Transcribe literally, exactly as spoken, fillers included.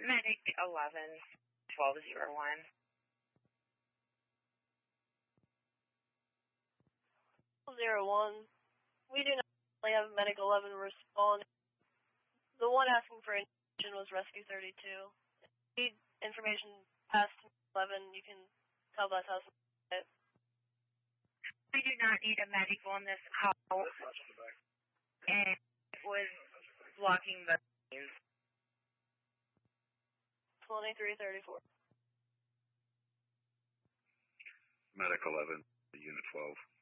Medic eleven, twelve zero one. Zero one. We do not only have Medic eleven respond. The one asking for information was Rescue thirty-two. If you need information past eleven, you can tell that house. We do not need a medic on this house. And it was blocking the lanes. twenty-three thirty-four. Medic eleven, Unit twelve.